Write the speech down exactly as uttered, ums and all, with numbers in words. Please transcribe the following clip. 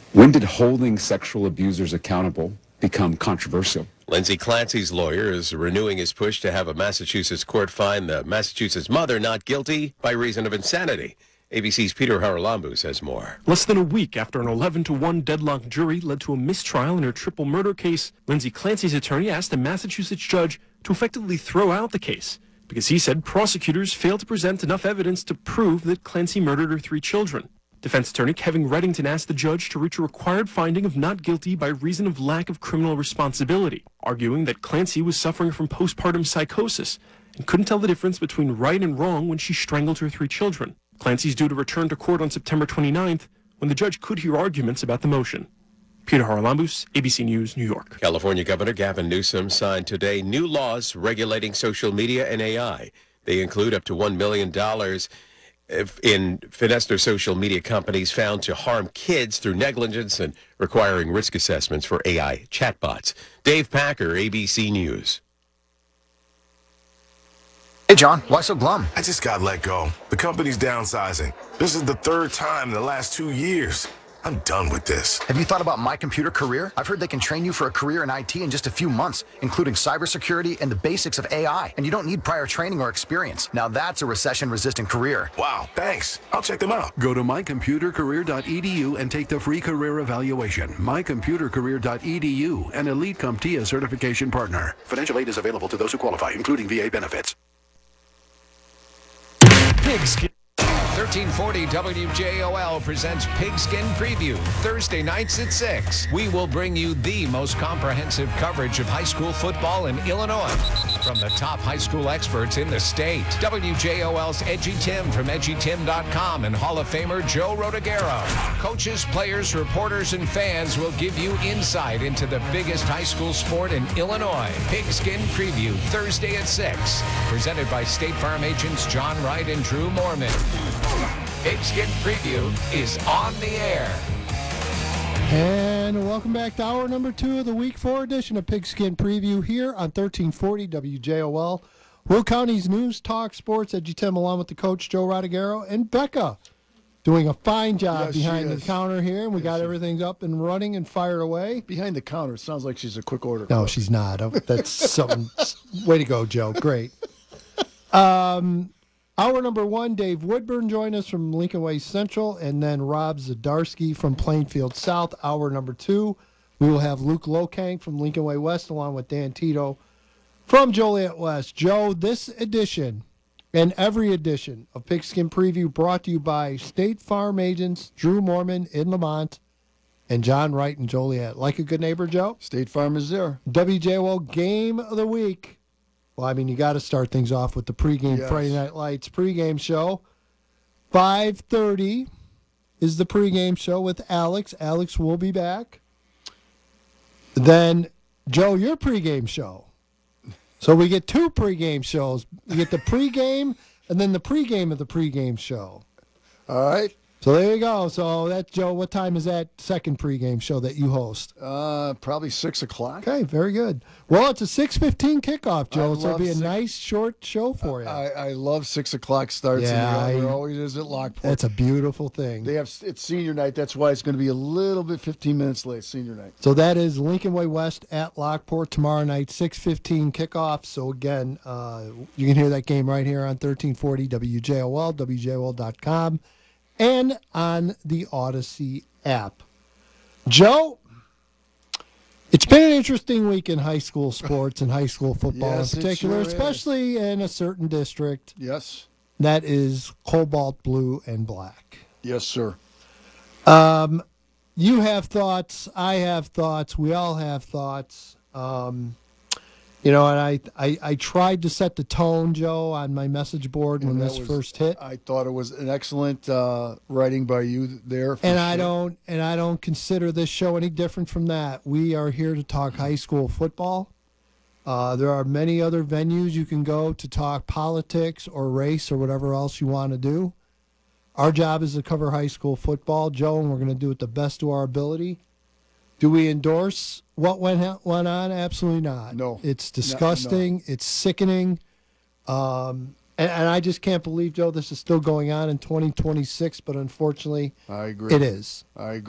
When did holding sexual abusers accountable become controversial? Lindsay Clancy's lawyer is renewing his push to have a Massachusetts court find the Massachusetts mother not guilty by reason of insanity. A B C's Peter Haralambou says more. Less than a week after an eleven to one deadlocked jury led to a mistrial in her triple murder case, Lindsay Clancy's attorney asked a Massachusetts judge to effectively throw out the case because he said prosecutors failed to present enough evidence to prove that Clancy murdered her three children. Defense attorney Kevin Reddington asked the judge to reach a required finding of not guilty by reason of lack of criminal responsibility, arguing that Clancy was suffering from postpartum psychosis and couldn't tell the difference between right and wrong when she strangled her three children. Clancy's due to return to court on September twenty-ninth, when the judge could hear arguments about the motion. Peter Haralambou, A B C News, New York. California Governor Gavin Newsom signed today new laws regulating social media and A I. They include up to one million dollars in Finester social media companies found to harm kids through negligence and requiring risk assessments for A I chatbots. Dave Packer, A B C News. Hey, John, why so glum? I just got let go. The company's downsizing. This is the third time in the last two years. I'm done with this. Have you thought about My Computer Career? I've heard they can train you for a career in I T in just a few months, including cybersecurity and the basics of A I. And you don't need prior training or experience. Now that's a recession-resistant career. Wow, thanks. I'll check them out. Go to my computer career dot e d u and take the free career evaluation. my computer career dot e d u, an Elite CompTIA certification partner. Financial aid is available to those who qualify, including V A benefits. Pigskin. thirteen forty W J O L presents Pigskin Preview, Thursday nights at six. We will bring you the most comprehensive coverage of high school football in Illinois from the top high school experts in the state. W J O L's Edgy Tim from edgy tim dot com and Hall of Famer Joe Rodagero. Coaches, players, reporters, and fans will give you insight into the biggest high school sport in Illinois. Pigskin Preview, Thursday at six. Presented by State Farm agents John Wright and Drew Mormon. Pigskin Preview is on the air. And welcome back to hour number two of the week four edition of Pigskin Preview here on thirteen forty W J O L. Will County's News Talk Sports. Edgy Tim along with the coach Joe Rodagero and Becca doing a fine job yes, behind the counter here. And we yes, got everything up and running and fired away. Behind the counter. It sounds like she's a quick order. No, cook. she's not. That's something. Way to go, Joe. Great. Um... Hour number one, Dave Woodburn joined us from Lincoln Way Central, and then Rob Zdarsky from Plainfield South. Hour number two, we will have Luke Lokang from Lincoln Way West, along with Dan Tito from Joliet West. Joe, this edition and every edition of Pigskin Preview brought to you by State Farm agents Drew Mormon in Lamont and John Wright in Joliet. Like a good neighbor, Joe? State Farm is there. W J O L Game of the Week. Well, I mean, you got to start things off with the pregame yes. Friday Night Lights pregame show. five thirty is the pregame show with Alex. Alex will be back. Then, Joe, your pregame show. So we get two pregame shows. We get the pregame and then the pregame of the pregame show. All right. So there you go. So that, Joe, what time is that second pregame show that you host? Uh, probably six o'clock. Okay, very good. Well, it's a six fifteen kickoff, Joe. I So it'll be a six, nice short show for you. I, I love six o'clock starts. Yeah, in the, I, there always is at Lockport. That's a beautiful thing. They have it's senior night. That's why it's going to be a little bit fifteen minutes late. Senior night. So that is Lincoln Way West at Lockport tomorrow night, six fifteen kickoff. So again, uh, you can hear that game right here on thirteen forty W J O L, W J O L dot com. And on the Odyssey app. Joe, it's been an interesting week in high school sports and high school football yes, in particular, sure especially is. in a certain district. Yes. That is cobalt blue and black. Yes, sir. Um, you have thoughts. I have thoughts. We all have thoughts. Um, You know, and I, I, I tried to set the tone, Joe, on my message board when this was, first hit. I thought it was an excellent uh, writing by you there. And sure. I don't and I don't consider this show any different from that. We are here to talk high school football. Uh, there are many other venues you can go to talk politics or race or whatever else you want to do. Our job is to cover high school football, Joe, and we're going to do it the best to our ability. Do we endorse what went went on? Absolutely not. No. It's disgusting. No, no. It's sickening. Um, and, and I just can't believe, Joe, this is still going on in twenty twenty-six, but unfortunately, I agree. It is. I agree.